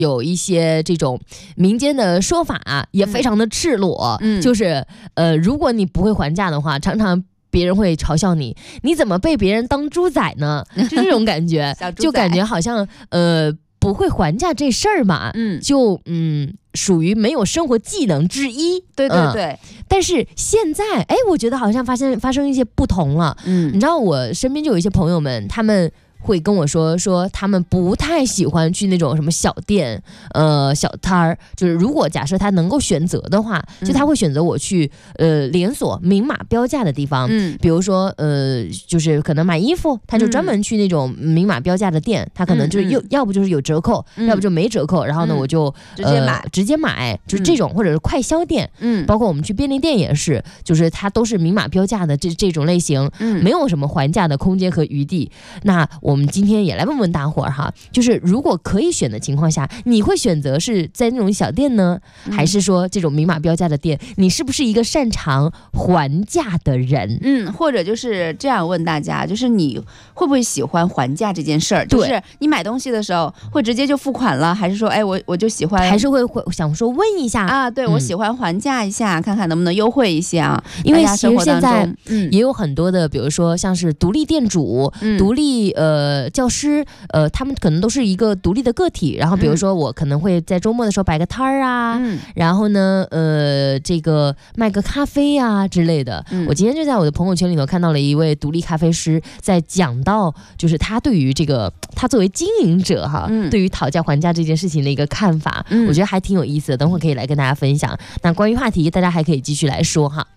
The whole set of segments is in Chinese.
有一些这种民间的说法也非常的赤裸，就是如果你不会还价的话，常常别人会嘲笑你，你怎么被别人当猪仔呢？就这种感觉，就感觉好像不会还价这事儿嘛，就属于没有生活技能之一。 对对对。 但是现在，我觉得好像发生一些不同了。你知道我身边就有一些朋友们，他们会跟我说他们不太喜欢去那种什么小店小摊儿，就是如果假设他能够选择的话，就他会选择我去连锁明码标价的地方，比如说就是可能买衣服，他就专门去那种明码标价的店，他可能就是要不就是有折扣，要不就没折扣，然后呢我就直接买，就是这种，或者是快销店，包括我们去便利店也是，就是它都是明码标价的这种类型，没有什么还价的空间和余地。那我们今天也来问问大伙儿哈，就是如果可以选的情况下，你会选择是在那种小店呢，还是说这种明码标价的店？你是不是一个擅长还价的人？ 或者就是这样问大家，就是你会不会喜欢还价这件事儿？就是你买东西的时候会直接就付款了，还是说我就喜欢， 还是会想说问一下啊？对，我喜欢还价一下，看看能不能优惠一下。 因为其实现在也有很多的，比如说像是独立店主、独立教师，他们可能都是一个独立的个体，然后比如说我可能会在周末的时候摆个摊儿啊，然后呢这个卖个咖啡啊之类的。我今天就在我的朋友圈里头看到了一位独立咖啡师在讲到，就是他对于这个他作为经营者哈，对于讨价还价这件事情的一个看法，我觉得还挺有意思的，等会儿可以来跟大家分享。那关于话题大家还可以继续来说哈。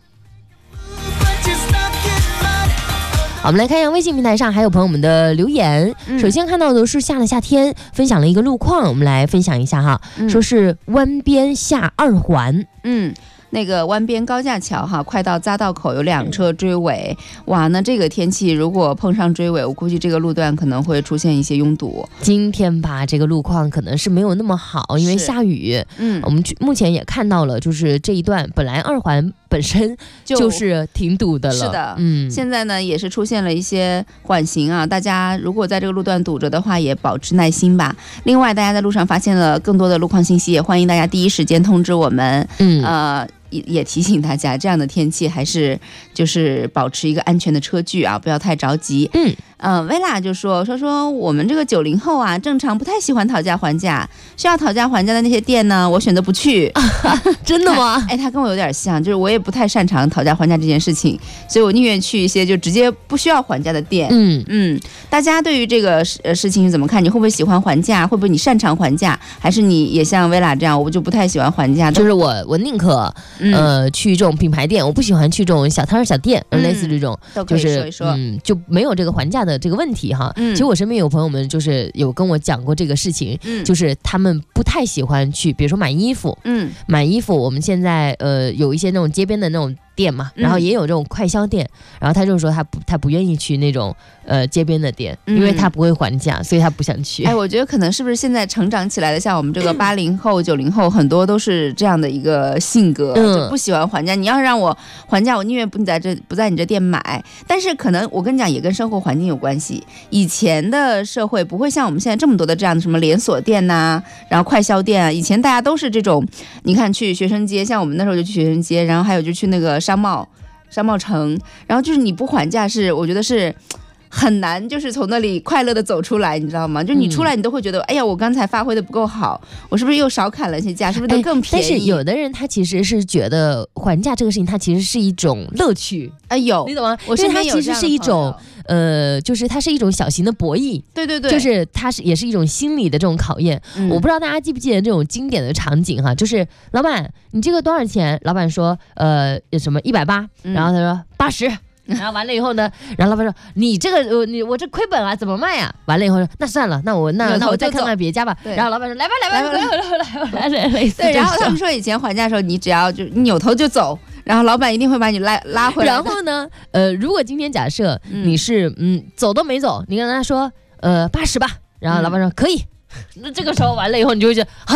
好，我们来看一下微信平台上还有朋友们的留言。首先看到的是下了夏天分享了一个路况，我们来分享一下哈，说是湾边下2环， 那个湾边高架桥哈，快到匝道口有2车追尾，哇，那这个天气如果碰上追尾，我估计这个路段可能会出现一些拥堵。 今天吧，这个路况可能是没有那么好，因为下雨。我们目前也看到了，就是这一段本来2环本身就是挺堵的了。 是的，现在呢也是出现了一些缓行啊，大家如果在这个路段堵着的话，也保持耐心吧。另外，大家在路上发现了更多的路况信息，也欢迎大家第一时间通知我们。也提醒大家，这样的天气还是就是保持一个安全的车距啊，不要太着急。薇拉就说我们这个90后啊，正常不太喜欢讨价还价，需要讨价还价的那些店呢，我选择不去。 真的吗？ 他跟我有点像，就是我也不太擅长讨价还价这件事情，所以我宁愿去一些就直接不需要还价的店。大家对于这个事情怎么看？你会不会喜欢还价？会不会你擅长还价？还是你也像薇拉这样，我就不太喜欢还价？ 就是我宁可去这种品牌店，我不喜欢去这种小摊小店，类似这种，就是就没有这个还价的这个问题哈。其实我身边有朋友们就是有跟我讲过这个事情，就是他们不太喜欢去，比如说买衣服，我们现在有一些那种街边的那种店嘛，然后也有这种快销店，然后他就说他不愿意去那种街边的店，因为他不会还价，所以他不想去。 我觉得可能是不是现在成长起来的，像我们这个80后、90后，很多都是这样的一个性格，就不喜欢还价。你要是让我还价，我宁愿不在你这店买。但是可能我跟你讲，也跟生活环境有关系。以前的社会不会像我们现在这么多的这样的什么连锁店呐，然后快销店啊。以前大家都是这种，你看去学生街，像我们那时候就去学生街，然后还有就去那个商贸城，然后就是你不还价我觉得是很难，就是从那里快乐的走出来，你知道吗？就你出来你都会觉得，哎呀，我刚才发挥的不够好，我是不是又少砍了一些价，是不是能更便宜？ 但是有的人他其实是觉得还价这个事情，它其实是一种乐趣。 有， 你懂吗？ 我身边有它其实是一种就是它是一种小型的博弈。对，就是它也是一种心理的这种考验。我不知道大家记不记得这种经典的场景哈，就是老板你这个多少钱？老板说什么180，然后他说80。然后完了以后呢，然后老板说你这个我这亏本啊，怎么卖啊？完了以后说那算了，那我再看看别家吧。然后老板说来吧，对， 然后他们说以前还价的时候，你只要就扭头就走，然后老板一定会把你拉回来。 然后呢，如果今天假设你是走都没走，你跟他说80吧，然后老板说可以，那这个时候完了以后，你就会觉得啊。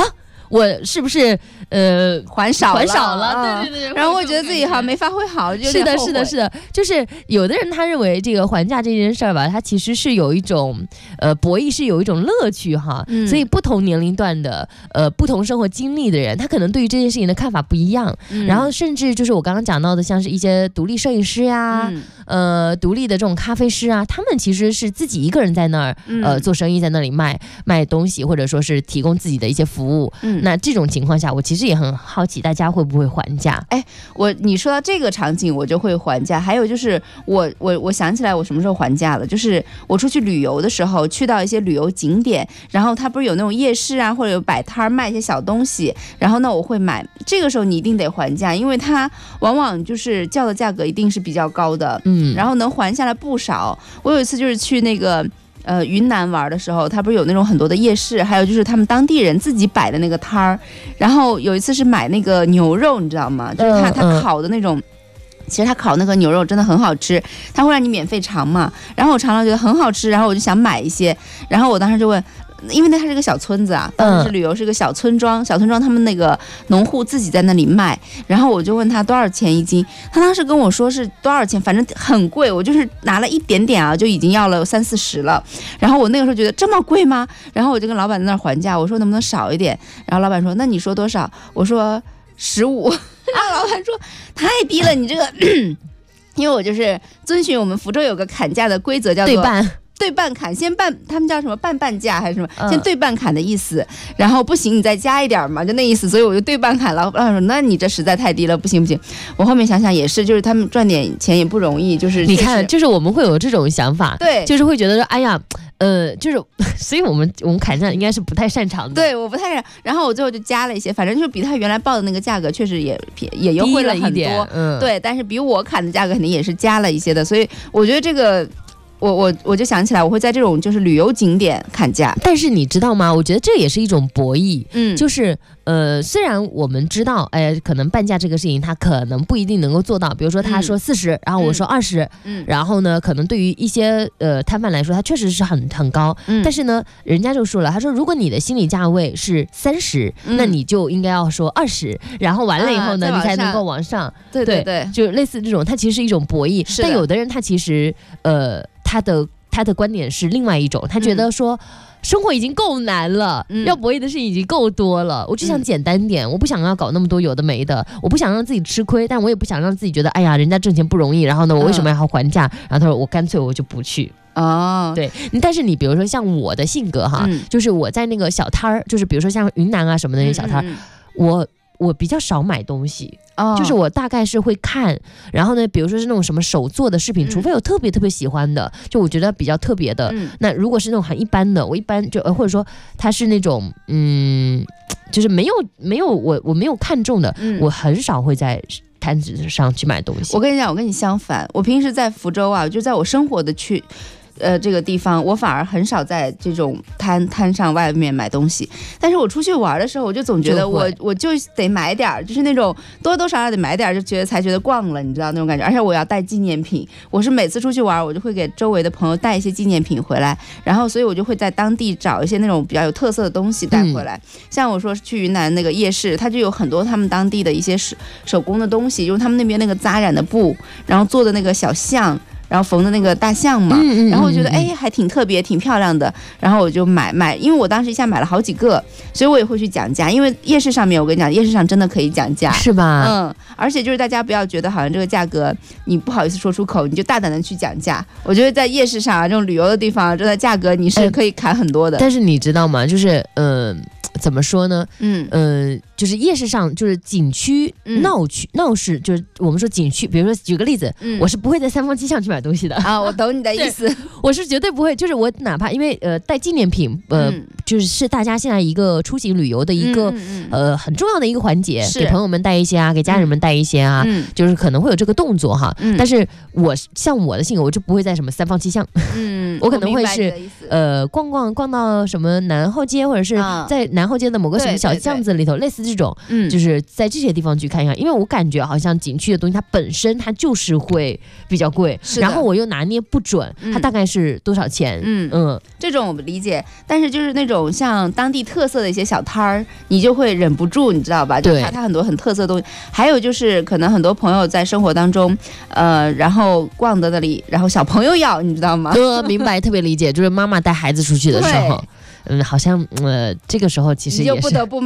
我是不是还少了？对对对。 然后我觉得自己好像没发挥好，就有点后悔。 是的，就是有的人他认为这个还价这件事儿吧，他其实是有一种博弈，是有一种乐趣哈。所以不同年龄段的不同生活经历的人，他可能对于这件事情的看法不一样。然后甚至就是我刚刚讲到的，像是一些独立摄影师呀，独立的这种咖啡师啊，他们其实是自己一个人在那儿做生意，在那里卖东西，或者说是提供自己的一些服务。那这种情况下，我其实也很好奇大家会不会还价。 你说到这个场景，我就会还价。还有就是我想起来我什么时候还价了，就是我出去旅游的时候，去到一些旅游景点，然后它不是有那种夜市啊，或者有摆摊卖一些小东西，然后呢我会买，这个时候你一定得还价，因为它往往就是叫的价格一定是比较高的，然后能还下来不少。我有一次就是去那个云南玩的时候，它不是有那种很多的夜市，还有就是他们当地人自己摆的那个摊儿。然后有一次是买那个牛肉，你知道吗？就是他烤的那种。其实他烤那个牛肉真的很好吃，他会让你免费尝嘛。然后我尝了觉得很好吃，然后我就想买一些。然后我当时就问，因为那它是个小村子啊，当时是旅游，是个小村庄，他们那个农户自己在那里卖。然后我就问他多少钱一斤，他当时跟我说是多少钱，反正很贵。我就是拿了一点点啊，就已经要了30-40了。然后我那个时候觉得这么贵吗？然后我就跟老板在那儿还价，我说能不能少一点？然后老板说那你说多少？我说15。然后老板说太低了，你这个，因为我就是遵循我们福州有个砍价的规则，叫做对半砍，先半，他们叫什么半价还是什么，先对半砍的意思。然后不行你再加一点嘛，就那意思。所以我就对半砍了。老板说那你这实在太低了，不行。我后面想想也是，就是他们赚点钱也不容易，就是你看，就是我们会有这种想法， 对， 就是会觉得说，哎呀。就是，所以我们砍价应该是不太擅长的。 对，我不太擅长。然后我最后就加了一些，反正就比他原来报的那个价格确实也优惠了很多。对，但是比我砍的价格肯定也是加了一些的。所以我觉得这个，我就想起来，我会在这种就是旅游景点砍价。但是你知道吗？我觉得这也是一种博弈。就是虽然我们知道，可能半价这个事情，他可能不一定能够做到。比如说他说40，然后我说20，然后呢，可能对于一些摊贩来说，他确实是很高。但是呢，人家就说了，他说如果你的心理价位是30，那你就应该要说20，然后完了以后呢，你才能够往上。对，就类似这种，它其实是一种博弈。但有的人他其实他的观点是另外一种，他觉得说。生活已经够难了，要博弈的事情已经够多了，我就想简单点，我不想要搞那么多有的没的，我不想让自己吃亏，但我也不想让自己觉得哎呀人家挣钱不容易，然后呢我为什么要还价？然后他说我干脆我就不去。对，但是你比如说像我的性格哈，就是我在那个小摊儿，就是比如说像云南啊什么的那些小摊儿，我比较少买东西。就是我大概是会看，然后呢，比如说是那种什么手做的饰品，除非有特别特别喜欢的，就我觉得比较特别的。那如果是那种很一般的，我一般就或者说它是那种就是没有我没有看中的，我很少会在摊子上去买东西。我跟你讲，我跟你相反，我平时在福州啊，就在我生活的这个地方，我反而很少在这种摊上外面买东西。但是我出去玩的时候，我就总觉得我就得买点，就是那种多多少少得买点，就才觉得逛了，你知道那种感觉。而且我要带纪念品，我是每次出去玩，我就会给周围的朋友带一些纪念品回来，然后所以我就会在当地找一些那种比较有特色的东西带回来。像我说去云南那个夜市，它就有很多他们当地的一些手工的东西，用他们那边那个扎染的布，然后做的那个小象。然后缝的那个大象嘛，然后我觉得还挺特别挺漂亮的，然后我就买，因为我当时一下买了好几个，所以我也会去讲价，因为夜市上面我跟你讲，夜市上真的可以讲价，是吧？而且就是大家不要觉得好像这个价格你不好意思说出口，你就大胆的去讲价。我觉得在夜市上啊，这种旅游的地方，真的价格你是可以砍很多的。但是你知道吗？就是怎么说呢？就是夜市上，就是景区、闹市，就是我们说景区，比如说举个例子，我是不会在三坊七巷去买东西的啊。我懂你的意思，我是绝对不会。就是我哪怕因为带纪念品，就是大家现在一个出行旅游的一个很重要的一个环节，给朋友们带一些啊，给家人们带一些啊，就是可能会有这个动作哈。但是像我的性格，我就不会在什么三坊七巷，我可能会是逛到什么南后街，或者是在南后街的某个什么小巷子里头，类似这种，就是在这些地方去看一看。因为我感觉好像景区的东西它本身它就是会比较贵，然后我又拿捏不准它大概是多少钱。 这种我们理解，但是就是那种像当地特色的一些小摊儿，你就会忍不住，你知道吧？就它很多很特色的东西。还有就是可能很多朋友在生活当中，然后逛到那里，然后小朋友要，你知道吗？ 明白，特别理解，就是妈妈带孩子出去的时候，好像这个时候其实也是你就不得不